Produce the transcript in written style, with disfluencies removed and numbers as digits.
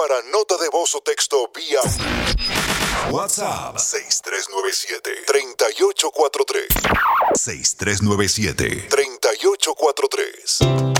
para nota de voz o texto vía WhatsApp 6397-3843. 6397-3843.